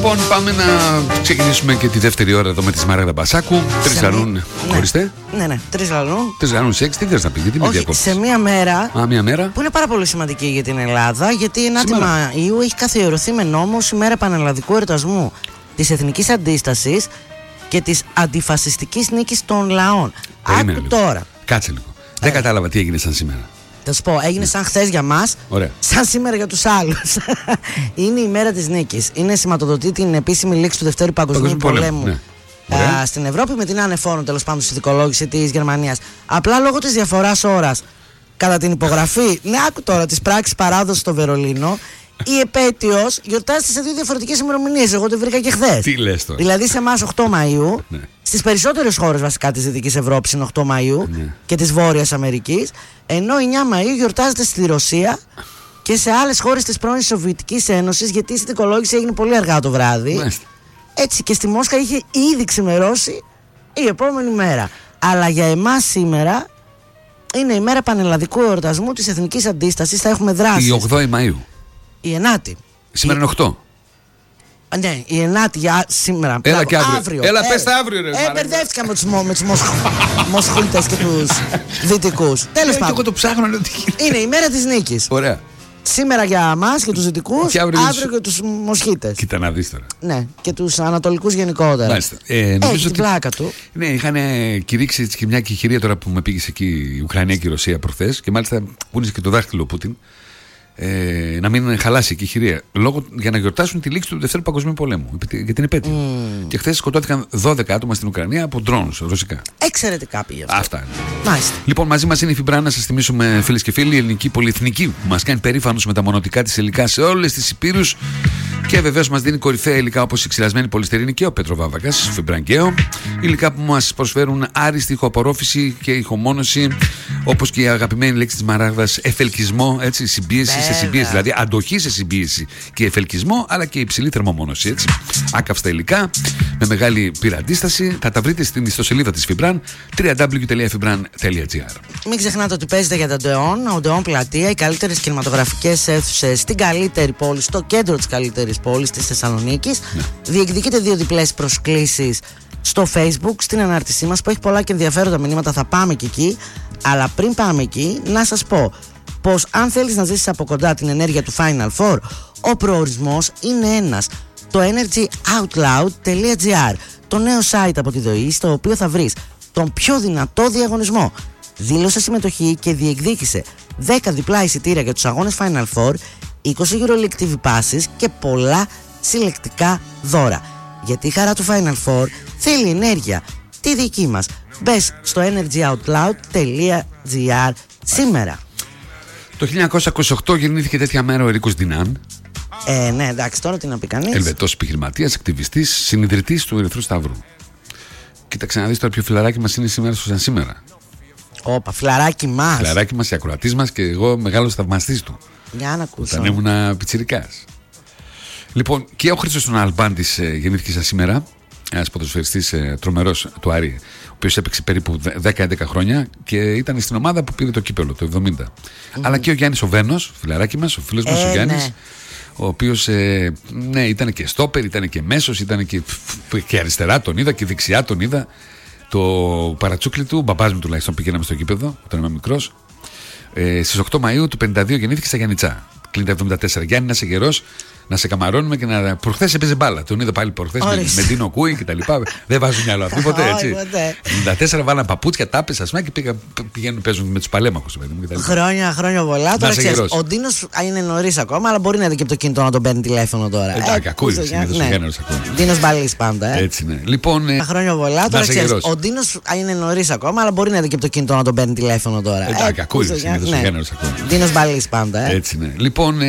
Λοιπόν, πάμε να ξεκινήσουμε και τη δεύτερη ώρα εδώ με τη Σμαράγδα Μπασάκου. Τρεις λαλούν. Χωριστέ. Ναι, τρεις λαλούν. Τρεις λαλούν σεξ, τι θες να πει, γιατί με διακόψεις? Σε μία μέρα. Μία μέρα. Που είναι πάρα πολύ σημαντική για την Ελλάδα, γιατί η 9η Μαΐου έχει καθιερωθεί με νόμο ως ημέρα πανελλαδικού εορτασμού της εθνικής αντίστασης και της αντιφασιστικής νίκης των λαών. Άκου τώρα. Κάτσε λίγο. Δεν κατάλαβα τι έγινε σαν σήμερα. Θα σου πω, έγινε σαν χθες για μας, σαν σήμερα για τους άλλους. Είναι η μέρα της νίκης. Είναι σηματοδοτεί την επίσημη λήξη του Δευτέρου Παγκοσμίου Πολέμου στην Ευρώπη, με την ανεφόρον τέλος πάντων συνθηκολόγηση της Γερμανίας. Απλά λόγω της διαφοράς ώρας κατά την υπογραφή, άκου τώρα, της πράξης παράδοσης στο Βερολίνο, η επέτειος γιορτάζεται σε δύο διαφορετικές ημερομηνίες. Εγώ το βρήκα και χθες. Τι λες τώρα? Δηλαδή σε εμάς 8 Μαΐου, στις περισσότερες χώρες βασικά της Δυτικής Ευρώπης είναι 8 Μαΐου και της Βόρειας Αμερικής, ενώ 9 Μαΐου γιορτάζεται στη Ρωσία και σε άλλες χώρες της πρώην Σοβιετικής Ένωσης, γιατί η συνθηκολόγηση έγινε πολύ αργά το βράδυ. Έτσι, και στη Μόσχα είχε ήδη ξημερώσει η επόμενη μέρα. Αλλά για εμάς σήμερα είναι η μέρα πανελλαδικού εορτασμού της εθνικής αντίστασης. Θα έχουμε δράσεις. Η 8η Μαΐου. Η 9η. Σήμερα είναι 8. Ναι, η 9η για σήμερα. Έλα και αύριο. Έλα, πες τα αύριο, ρε. Μπερδεύτηκα με τους Μοσχούλτες και τους Δυτικούς. Τέλος πάντων. Εγώ το ψάχνω. Είναι η μέρα της νίκης. Ωραία. Σήμερα για εμάς και τους Δυτικούς, αύριο για τους Μοσχίτες. Κοίτα να δεις τώρα. Ναι, και τους Ανατολικούς γενικότερα. Μάλιστα. Έχει την πλάκα του. Ναι, είχαν κηρύξει και μια κηχηρία τώρα που με πήγε εκεί η Ουκρανία και η Ρωσία προχθές, και μάλιστα πούνησε και το δάχτυλο ο Πούτιν. Να μην χαλάσει η κηχηρία για να γιορτάσουν τη λήξη του Δευτέρου Παγκοσμίου Πολέμου, για την επέτειο. Και χθες σκοτώθηκαν 12 άτομα στην Ουκρανία από drones ρωσικά. Εξαιρετικά πήγε αυτό. Αυτά είναι. Μάλιστα. Λοιπόν, μαζί μας είναι η Φιμπρά, να σας θυμίσουμε, φίλες και φίλοι, η ελληνική πολυεθνική που μας κάνει περήφανους με τα μονοτικά της υλικά σε όλες τις υπήρους. Και βεβαίως μας δίνει κορυφαία υλικά όπως η ξυλασμένη πολυστερίνη και ο Πετροβάβακας, Φιμπραγκαίο. Υλικά που μας προσφέρουν άριστη ηχοαπορρόφηση και ηχομόνωση, όπως και η αγαπημένη λέξη της Μαράγδας, εφελκισμό, έτσι, συμπίεση σε συμπίεση, δηλαδή αντοχή σε συμπίεση και εφελκισμό, αλλά και υψηλή θερμομόνωση, έτσι. Άκαυστα υλικά, με μεγάλη πυραντίσταση. Θα τα βρείτε στην ιστοσελίδα της Φιμπράν, www.fibran.gr. Μην ξεχνάτε ότι παίζετε για τον Odeon, Odeon Πλατεία, οι καλύτερες κινηματογραφικές αίθουσες στην καλύτερη πόλη, στο κέντρο της καλύτερης πόλης της Θεσσαλονίκης. Διεκδικείτε 2 διπλές προσκλήσεις στο Facebook, στην ανάρτησή μας, που έχει πολλά και ενδιαφέροντα μηνύματα. Θα πάμε και εκεί. Αλλά πριν πάμε εκεί, να σας πω πως αν θέλεις να ζήσεις από κοντά την ενέργεια του Final Four, ο προορισμός είναι ένας. Το energyoutloud.gr, το νέο site από τη ΔΟΗ, στο οποίο θα βρεις τον πιο δυνατό διαγωνισμό. Δήλωσε συμμετοχή και διεκδίκησε 10 διπλά εισιτήρια για τους αγώνες Final Four, 20 EuroLeague TV passes και πολλά συλλεκτικά δώρα. Γιατί η χαρά του Final Four θέλει ενέργεια, τη δική μας. Μπες στο energyoutloud.gr σήμερα. Το 1928 γεννήθηκε τέτοια μέρα ο Ερίκος Ντινάν. Ναι, εντάξει, τώρα τι να πει κανείς. Ελβετός επιχειρηματίας, ακτιβιστής, συνειδητής του Ερυθρού Σταύρου. Κοίταξε να δεις τώρα ποιο φιλαράκι μας είναι σήμερα στο σαν σήμερα. Όπα, φιλαράκι μας. Φιλαράκι μας, η ακροατής μας και εγώ μεγάλος θαυμαστής του. Για να ακούσω. Όταν ήμουν πιτσιρικάς. Λοιπόν, και ο Χρήστος τον Αλμπάντης γεννήθηκε σαν σήμερα. Ένας ποδοσφαιριστής τρομερός του Άρη, ο οποίος έπαιξε περίπου 10-11 χρόνια και ήταν στην ομάδα που πήρε το κύπελο το 70. Αλλά και ο Γιάννης ο Βένος, φιλαράκι μας, ο φίλος μας ο Γιάννης, ο οποίος ήταν και στόπερ, ήταν και μέσος, ήταν και αριστερά τον είδα και δεξιά τον είδα. Το παρατσούκλι του, μπαμπάς μου τουλάχιστον, πηγαίναμε στο κήπεδο όταν ήμουν μικρός. Στις 8 Μαΐου του 52 γεννήθηκε στα Γιαννιτσά. Κλείνει τα 74. Γιάννη, να είσαι γερός, να σε καμαρώνουμε και να. Προχθές έπαιζε μπάλα. Τον είδα πάλι προχθές με Ντίνο Κούι και τα λοιπά. Δεν βάζουν μυαλό αυτοί ποτέ, έτσι. 74 βάλαν παπούτσια, τάπες, ας πούμε, και πηγαίνουν παίζουν με τους παλέμαχους. Χρόνια πολλά. Τώρα ξέρεις, ο Ντίνος είναι νωρίς ακόμα, αλλά μπορεί να δει και από το κινητό να τον παίρνει τηλέφωνο τώρα. Εντάξει, ακούει. Συνήθως ο Γιάννης ακούει. Ντίνος Μπαλής πάντα. Έτσι, ναι. Λοιπόν. Χρόνια πολλά. Τώρα ξέρεις, ο Ντίνος είναι νωρίς ακόμα, αλλά μπορεί να δει και από το κινητό να τον παίρνει τηλέφωνο τώρα. Εντάξει, ακούει. Συνήθως ο Γιάννης ακούει. Ντίνος Μπαλής πάντα. Έτσι, ναι. Λοιπόν.